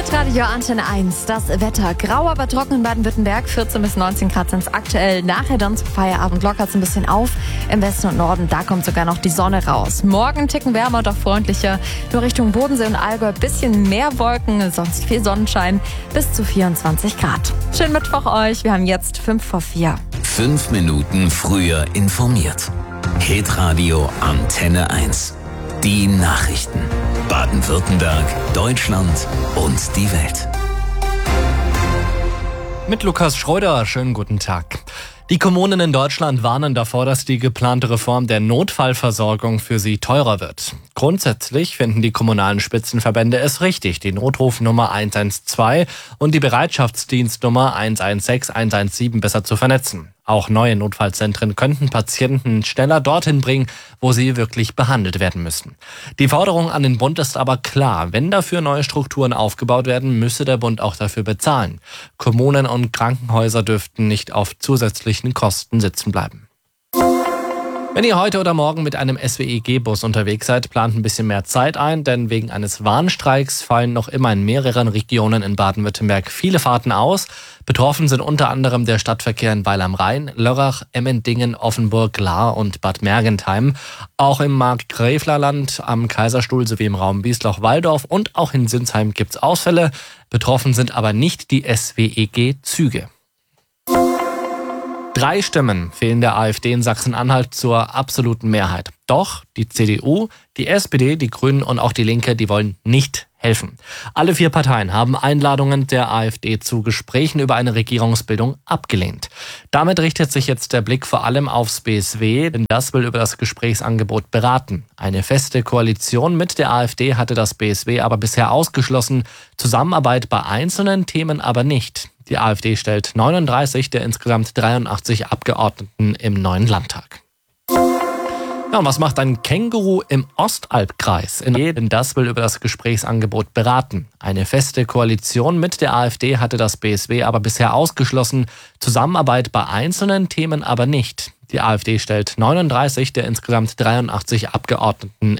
Hitradio Antenne 1, das Wetter. Grau, aber trocken in Baden-Württemberg, 14 bis 19 Grad sind es aktuell. Nachher dann zum Feierabend lockert es ein bisschen auf. Im Westen und Norden, da kommt sogar noch die Sonne raus. Morgen ein Ticken wärmer, doch freundlicher. Nur Richtung Bodensee und Allgäu ein bisschen mehr Wolken, sonst viel Sonnenschein, bis zu 24 Grad. Schönen Mittwoch euch, wir haben jetzt 5:04. 5 Minuten früher informiert. Hitradio Antenne 1. Die Nachrichten. Baden-Württemberg, Deutschland und die Welt. Mit Lukas Schröder, schönen guten Tag. Die Kommunen in Deutschland warnen davor, dass die geplante Reform der Notfallversorgung für sie teurer wird. Grundsätzlich finden die kommunalen Spitzenverbände es richtig, die Notrufnummer 112 und die Bereitschaftsdienstnummer 116, 117 besser zu vernetzen. Auch neue Notfallzentren könnten Patienten schneller dorthin bringen, wo sie wirklich behandelt werden müssen. Die Forderung an den Bund ist aber klar. Wenn dafür neue Strukturen aufgebaut werden, müsse der Bund auch dafür bezahlen. Kommunen und Krankenhäuser dürften nicht auf zusätzlichen Kosten sitzen bleiben. Wenn ihr heute oder morgen mit einem SWEG-Bus unterwegs seid, plant ein bisschen mehr Zeit ein, denn wegen eines Warnstreiks fallen noch immer in mehreren Regionen in Baden-Württemberg viele Fahrten aus. Betroffen sind unter anderem der Stadtverkehr in Weil am Rhein, Lörrach, Emmendingen, Offenburg, Lahr und Bad Mergentheim. Auch im Markgräflerland, am Kaiserstuhl sowie im Raum Biesloch-Walldorf und auch in Sinsheim gibt's Ausfälle. Betroffen sind aber nicht die SWEG-Züge. 3 Stimmen fehlen der AfD in Sachsen-Anhalt zur absoluten Mehrheit. Doch die CDU, die SPD, die Grünen und auch die Linke, die wollen nicht helfen. Alle 4 Parteien haben Einladungen der AfD zu Gesprächen über eine Regierungsbildung abgelehnt. Damit richtet sich jetzt der Blick vor allem aufs BSW, denn das will über das Gesprächsangebot beraten. Eine feste Koalition mit der AfD hatte das BSW aber bisher ausgeschlossen, Zusammenarbeit bei einzelnen Themen aber nicht. Die AfD stellt 39 der insgesamt 83 Abgeordneten im neuen Landtag. Ja, und was macht ein Känguru im Ostalbkreis? Denn das will über das Gesprächsangebot beraten. Eine feste Koalition mit der AfD hatte das BSW aber bisher ausgeschlossen, Zusammenarbeit bei einzelnen Themen aber nicht. Die AfD stellt 39 der insgesamt 83 Abgeordneten